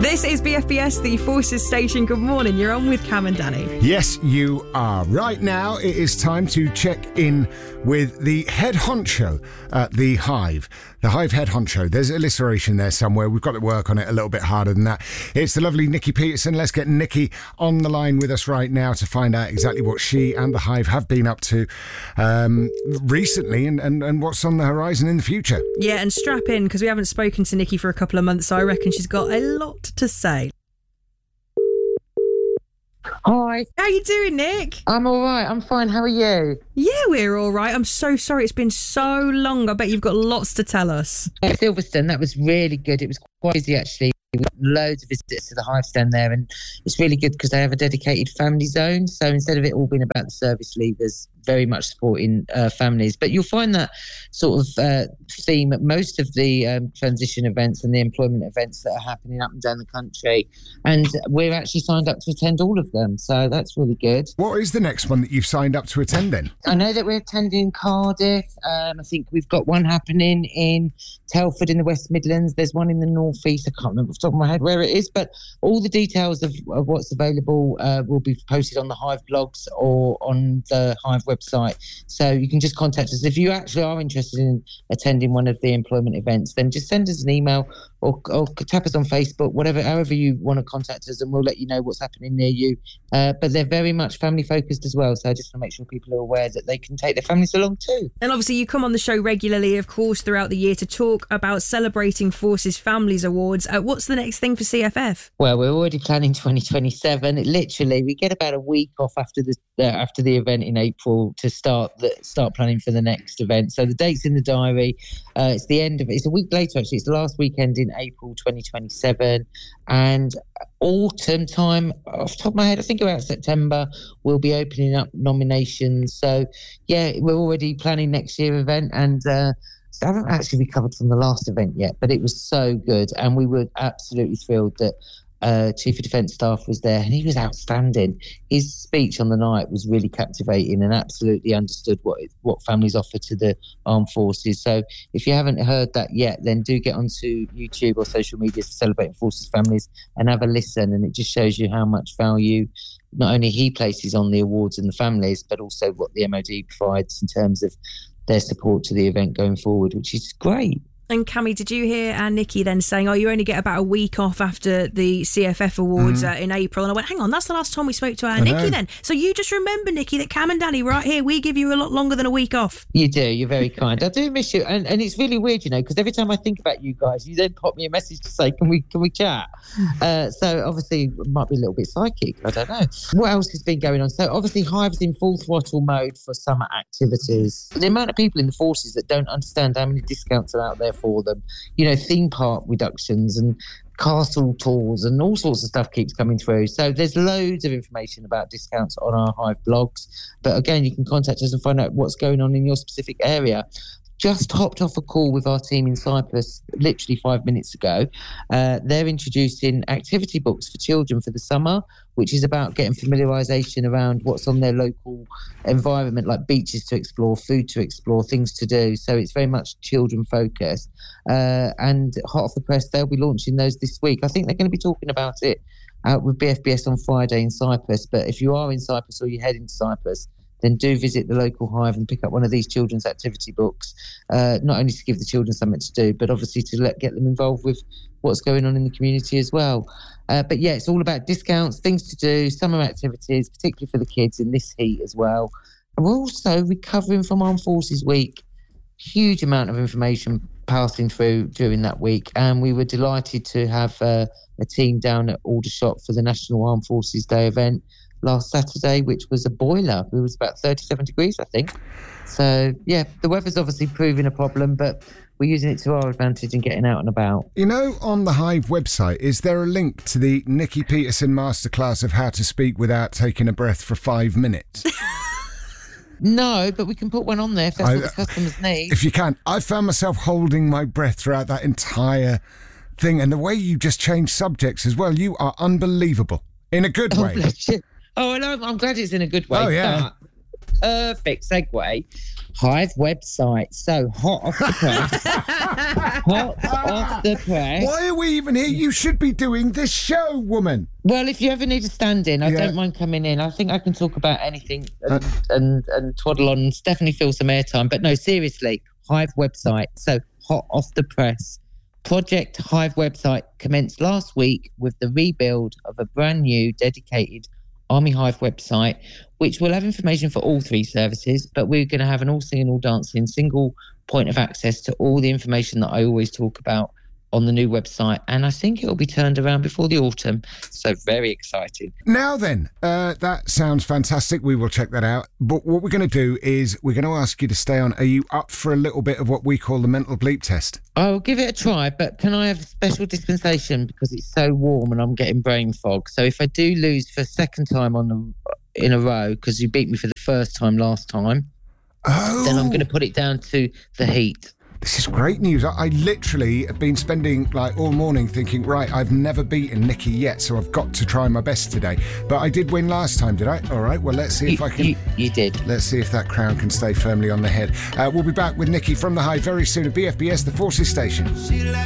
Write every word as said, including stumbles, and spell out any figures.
This is B F B S, the Forces Station. Good morning. You're on with Cam and Danny. Yes, you are. Right now, it is time to check in with the head honcho at the Hive. The Hive head honcho. There's alliteration there somewhere. We've got to work on it a little bit harder than that. It's the lovely Nikki Peterson. Let's get Nikki on the line with us right now to find out exactly what she and the Hive have been up to um, recently and, and, and what's on the horizon in the future. Yeah, and strap in, because we haven't spoken to Nikki for a couple of months, so I reckon she's got a lot to say. Hi. How you doing, Nick? I'm all right. I'm fine. How are you? Yeah, we're all right. I'm so sorry. It's been so long. I bet you've got lots to tell us. At Silverstone, that was really good. It was quite easy, actually. We got loads of visitors to the Hive stand there, and it's really good because they have a dedicated family zone. So instead of it all being about the service leavers, very much supporting uh, families. But you'll find that sort of uh, theme at most of the um, transition events and the employment events that are happening up and down the country. And we're actually signed up to attend all of them. So that's really good. What is the next one that you've signed up to attend then? I know that we're attending Cardiff. Um, I think we've got one happening in Telford in the West Midlands. There's one in the North East. I can't remember off the top of my head where it is, but all the details of, of what's available uh, will be posted on the Hive blogs or on the Hive website. So you can just contact us. If you actually are interested in attending one of the employment events, then just send us an email or, or tap us on Facebook, whatever, however you want to contact us, and we'll let you know what's happening near you. Uh, but they're very much family focused as well. So I just want to make sure people are aware that they can take their families along too. And obviously you come on the show regularly, of course, throughout the year to talk about celebrating Forces Families Awards. Uh, what's the next thing for C F F? Well, we're already planning twenty twenty-seven. It literally, we get about a week off after the uh, after the event in April to start the start planning for the next event. So the date's in the diary. Uh, it's the end of it. It's a week later, actually. It's the last weekend in April twenty twenty-seven. And autumn time, off the top of my head, I think about September, we'll be opening up nominations. So, yeah, we're already planning next year's event. And uh, I haven't actually recovered from the last event yet, but it was so good. And we were absolutely thrilled that Uh, Chief of Defence Staff was there, and he was outstanding. His speech on the night was really captivating and absolutely understood what what families offer to the armed forces. So if you haven't heard that yet, then do get onto YouTube or social media for Celebrating Forces Families and have a listen, and it just shows you how much value not only he places on the awards and the families, but also what the M O D provides in terms of their support to the event going forward, which is great. And Cammy, did you hear uh, Nikki then saying, oh, you only get about a week off after the C F F Awards mm. uh, in April? And I went, hang on, that's the last time we spoke to our I Nikki know. then. So you just remember, Nikki, that Cam and Danny right here, we give you a lot longer than a week off. You do. You're very kind. I do miss you. And, and it's really weird, you know, because every time I think about you guys, you then pop me a message to say, can we can we chat? Uh, so obviously it might be a little bit psychic. I don't know. What else has been going on? So obviously Hive's in full throttle mode for summer activities. The amount of people in the forces that don't understand how many discounts are out there for them. You know, theme park reductions and castle tours and all sorts of stuff keeps coming through. So there's loads of information about discounts on our Hive blogs. But again, you can contact us and find out what's going on in your specific area. Just hopped off a call with our team in Cyprus literally five minutes ago. Uh, they're introducing activity books for children for the summer, which is about getting familiarisation around what's on their local environment, like beaches to explore, food to explore, things to do. So it's very much children focused. Uh, and hot off the press, they'll be launching those this week. I think they're going to be talking about it out with B F B S on Friday in Cyprus. But if you are in Cyprus or you head into Cyprus, then do visit the local Hive and pick up one of these children's activity books, uh, not only to give the children something to do, but obviously to let get them involved with what's going on in the community as well. Uh, but yeah, it's all about discounts, things to do, summer activities, particularly for the kids in this heat as well. And we're also recovering from Armed Forces Week. Huge amount of information passing through during that week. And we were delighted to have uh, a team down at Aldershot for the National Armed Forces Day event last Saturday, which was a boiler. It was about thirty-seven degrees, I think. So, yeah, the weather's obviously proving a problem, but we're using it to our advantage and getting out and about. You know, on the Hive website, is there a link to the Nikki Peterson masterclass of how to speak without taking a breath for five minutes? No, but we can put one on there if that's I, what the customers need. If you can. I found myself holding my breath throughout that entire thing, and the way you just change subjects as well, you are unbelievable. In a good oh, way. Bless you. Oh, and I'm, I'm glad it's in a good way. Oh, yeah. But perfect segue. Hive website. So hot off the press. hot off the press. Why are we even here? You should be doing this show, woman. Well, if you ever need a stand-in, I Yeah. don't mind coming in. I think I can talk about anything and, Uh, and, and twaddle on and definitely fill some airtime. But no, seriously, Hive website. So hot off the press. Project Hive website commenced last week with the rebuild of a brand new dedicated Army Hive website, which will have information for all three services, but we're going to have an all singing, all dancing, single point of access to all the information that I always talk about on the new website. And I think it will be turned around before the autumn. So very exciting. Now then, uh, that sounds fantastic. We will check that out. But what we're going to do is we're going to ask you to stay on. Are you up for a little bit of what we call the mental bleep test? I'll give it a try, but can I have a special dispensation because it's so warm and I'm getting brain fog? So if I do lose for a second time on the, in a row, because you beat me for the first time last time, Oh, then I'm going to put it down to the heat. This is great news. I, I literally have been spending like all morning thinking, right, I've never beaten Nikki yet, so I've got to try my best today. But I did win last time, did I? All right, well, let's see if You, I can... you, you did. Let's see if that crown can stay firmly on the head. Uh, we'll be back with Nikki from the Hive very soon at B F B S, the Forces Station.